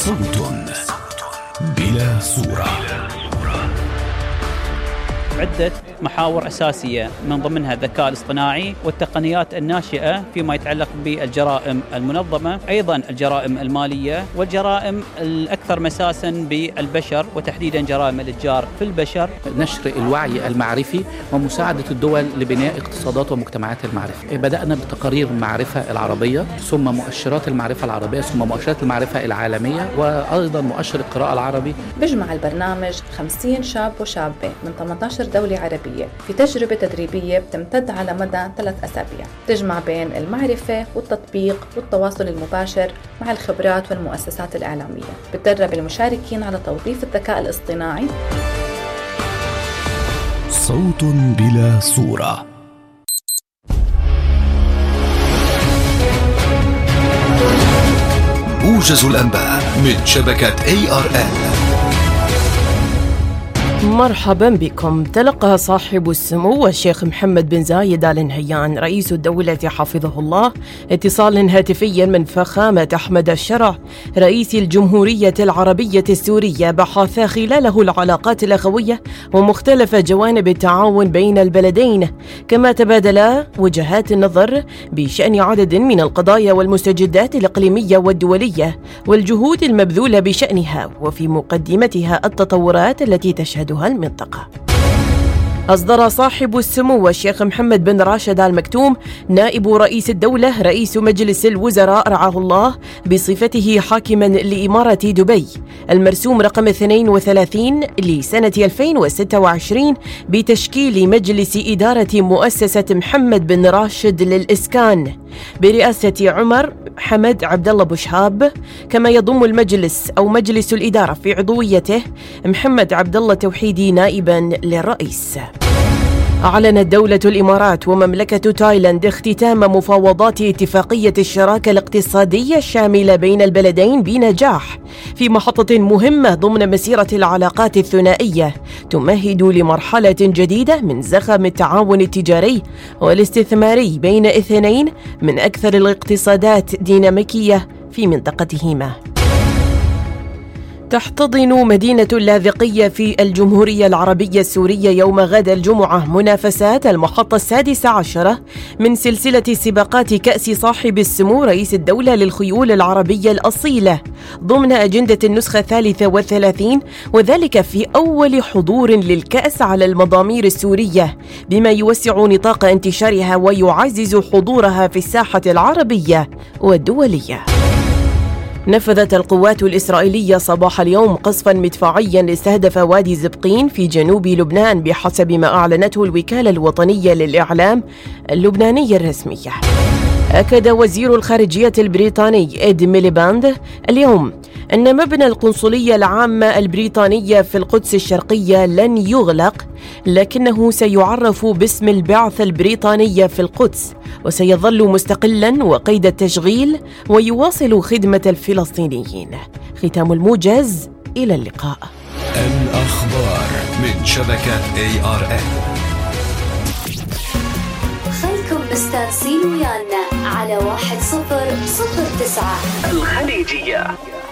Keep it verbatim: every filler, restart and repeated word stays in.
صوت بلا صورة. عدة محاور أساسية من ضمنها الذكاء الاصطناعي والتقنيات الناشئة فيما يتعلق بالجرائم المنظمة، أيضا الجرائم المالية والجرائم الأكثر مساسا بالبشر وتحديدا جرائم الإتجار في البشر. نشر الوعي المعرفي ومساعدة الدول لبناء اقتصادات ومجتمعات المعرفة. بدأنا بتقارير المعرفة العربية، ثم مؤشرات المعرفة العربية، ثم مؤشرات المعرفة العالمية، وأيضا مؤشر القراءة العربي. بيجمع البرنامج خمسين شاب وشابة من ثمانية عشر دولة عربية في تجربة تدريبية بتمتد على مدى ثلاث أسابيع، تجمع بين المعرفة والتطبيق والتواصل المباشر مع الخبرات والمؤسسات الإعلامية. بتدرب المشاركين على توظيف الذكاء الاصطناعي. صوت بلا صورة. موجز الأنباء من شبكة إيه آر إل. مرحبا بكم. تلقى صاحب السمو الشيخ محمد بن زايد آل نهيان رئيس الدولة حفظه الله اتصالا هاتفيا من فخامة أحمد الشرع رئيس الجمهورية العربية السورية، بحث خلاله العلاقات الأخوية ومختلف جوانب التعاون بين البلدين، كما تبادلا وجهات النظر بشأن عدد من القضايا والمستجدات الإقليمية والدولية والجهود المبذولة بشأنها، وفي مقدمتها التطورات التي تشهد المنطقة. أصدر صاحب السمو الشيخ محمد بن راشد آل مكتوم نائب رئيس الدولة رئيس مجلس الوزراء رعاه الله بصفته حاكما لإمارة دبي المرسوم رقم اثنين وثلاثين لسنة ألفين وستة وعشرين بتشكيل مجلس إدارة مؤسسة محمد بن راشد للإسكان برئاسة عمر حمد عبد الله بوشهاب، كما يضم المجلس أو مجلس الإدارة في عضويته محمد عبد الله توحيدي نائبا للرئيس. أعلنت دولة الإمارات ومملكة تايلاند اختتام مفاوضات اتفاقية الشراكة الاقتصادية الشاملة بين البلدين بنجاح في محطة مهمة ضمن مسيرة العلاقات الثنائية تمهد لمرحلة جديدة من زخم التعاون التجاري والاستثماري بين اثنين من أكثر الاقتصادات ديناميكية في منطقتهما. تحتضن مدينة اللاذقية في الجمهورية العربية السورية يوم غد الجمعة منافسات المحطة السادسة عشرة من سلسلة سباقات كأس صاحب السمو رئيس الدولة للخيول العربية الأصيلة ضمن أجندة النسخة الثالثة والثلاثين، وذلك في أول حضور للكأس على المضامير السورية، بما يوسع نطاق انتشارها ويعزز حضورها في الساحة العربية والدولية. نفذت القوات الإسرائيلية صباح اليوم قصفا مدفعيا استهدف وادي زبقين في جنوب لبنان بحسب ما أعلنته الوكالة الوطنية للإعلام اللبنانية الرسمية. أكد وزير الخارجية البريطاني إيد ميليباند اليوم أن مبنى القنصلية العامة البريطانية في القدس الشرقية لن يغلق، لكنه سيعرف باسم البعثة البريطانية في القدس وسيظل مستقلاً وقيد التشغيل ويواصل خدمة الفلسطينيين. ختام الموجز، إلى اللقاء. الأخبار من شبكة إيه آر إل. خلكم مستانسين ويانا على واحد صفر صفر تسعة الخليجية.